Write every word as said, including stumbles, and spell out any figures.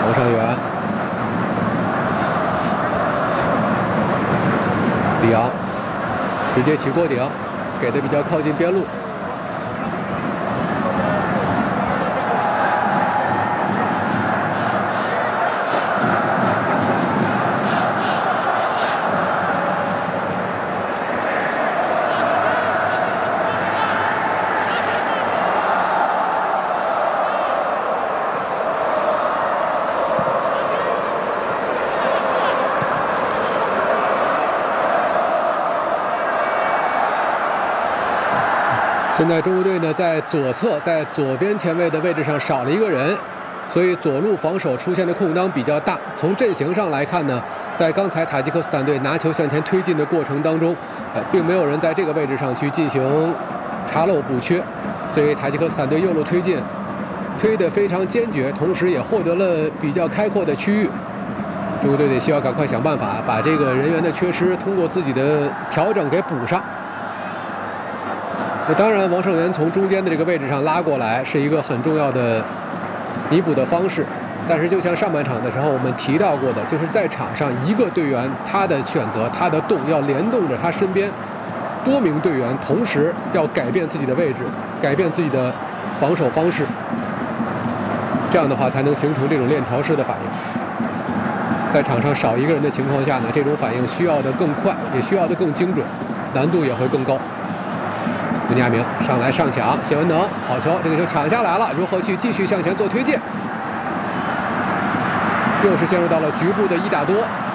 投上远，里昂直接起过顶，给的比较靠近边路。 现在中国队呢，在左侧，在左边前卫的位置上少了一个人，所以左路防守出现的空当比较大。从阵型上来看呢，在刚才塔吉克斯坦队拿球向前推进的过程当中，呃，并没有人在这个位置上去进行查漏补缺，所以塔吉克斯坦队右路推进，推得非常坚决，同时也获得了比较开阔的区域。中国队得需要赶快想办法把这个人员的缺失通过自己的调整给补上。 那当然，王胜元从中间的这个位置上拉过来是一个很重要的弥补的方式。但是，就像上半场的时候我们提到过的，就是在场上一个队员他的选择、他的动要联动着他身边多名队员，同时要改变自己的位置，改变自己的防守方式。这样的话，才能形成这种链条式的反应。在场上少一个人的情况下呢，这种反应需要的更快，也需要的更精准，难度也会更高。 孙亚明上来上抢，谢文能好球，这个球抢下来了，如何去继续向前做推进？又是陷入到了局部的一打多。